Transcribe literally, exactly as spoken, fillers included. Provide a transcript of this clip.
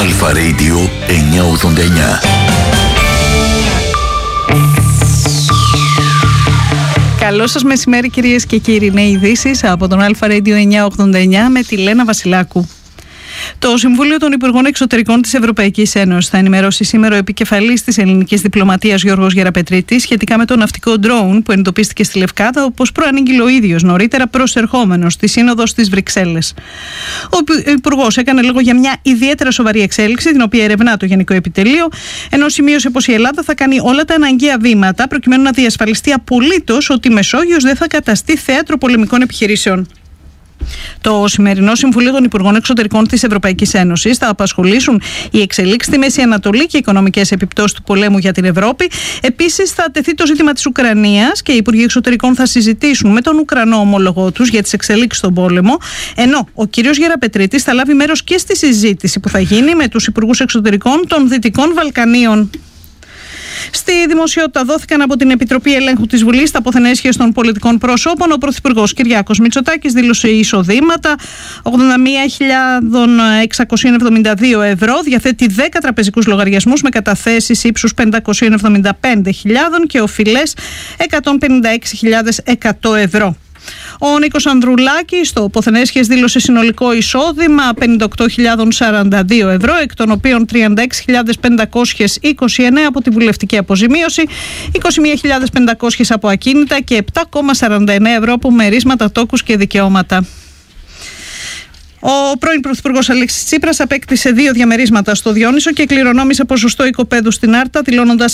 Αλφα Radio εννιακόσια ογδόντα εννιά. Καλό σας μεσημέρι κυρίες και κύριοι. Νέοι ειδήσεις από τον Αλφα Radio εννιακόσια ογδόντα εννιά με τη Λένα Βασιλάκου. Το Συμβούλιο των Υπουργών Εξωτερικών της Ευρωπαϊκής Ένωσης θα ενημερώσει σήμερα ο επικεφαλής της ελληνικής διπλωματίας Γιώργος Γεραπετρίτης σχετικά με τον ναυτικό ντρόουν που εντοπίστηκε στη Λευκάδα, όπως προανήγγειλε ο ίδιος νωρίτερα προσερχόμενος στη Σύνοδο στις Βρυξέλλες. Ο Υπουργός έκανε λόγο για μια ιδιαίτερα σοβαρή εξέλιξη, την οποία ερευνά το Γενικό Επιτελείο, ενώ σημείωσε πως η Ελλάδα θα κάνει όλα τα αναγκαία βήματα προκειμένου να διασφαλιστεί απολύτως ότι η Μεσόγειος δεν θα καταστεί θέατρο πολεμικών επιχειρήσεων. Το σημερινό Συμβουλίο των Υπουργών Εξωτερικών της Ευρωπαϊκής Ένωσης θα απασχολήσουν οι εξελίξεις στη Μέση Ανατολή και οι οικονομικές επιπτώσεις του πολέμου για την Ευρώπη. Επίσης, θα τεθεί το ζήτημα της Ουκρανίας και οι Υπουργοί Εξωτερικών θα συζητήσουν με τον Ουκρανό ομόλογό τους για τις εξελίξεις στον πόλεμο. Ενώ ο κύριος Γεραπετρίτης θα λάβει μέρος και στη συζήτηση που θα γίνει με τους Υπουργούς Εξωτερικών των Δυτικών Βαλκανίων. Στη δημοσιότητα δόθηκαν από την Επιτροπή Ελέγχου της Βουλής τα αποθενέσχες των πολιτικών προσώπων. Ο Πρωθυπουργός Κυριάκος Μητσοτάκης δήλωσε εισοδήματα ογδόντα μία χιλιάδες εξακόσια εβδομήντα δύο ευρώ, διαθέτει δέκα τραπεζικούς λογαριασμούς με καταθέσεις ύψους πεντακόσια εβδομήντα πέντε χιλιάδες και οφειλές εκατόν πενήντα έξι χιλιάδες εκατό ευρώ. Ο Νίκος Ανδρουλάκης στο ποθενέσχες δήλωσε συνολικό εισόδημα πενήντα οκτώ χιλιάδες σαράντα δύο ευρώ, εκ των οποίων τριάντα έξι χιλιάδες πεντακόσια είκοσι εννέα από τη βουλευτική αποζημίωση, είκοσι μία χιλιάδες πεντακόσια από ακίνητα και επτά κόμμα σαράντα εννέα ευρώ από μερίσματα, τόκους και δικαιώματα. Ο πρώην Πρωθυπουργός Αλέξης Τσίπρας απέκτησε δύο διαμερίσματα στο Διόνυσο και κληρονόμησε ποσοστό οικοπαίδου στην Άρτα, δηλώνοντας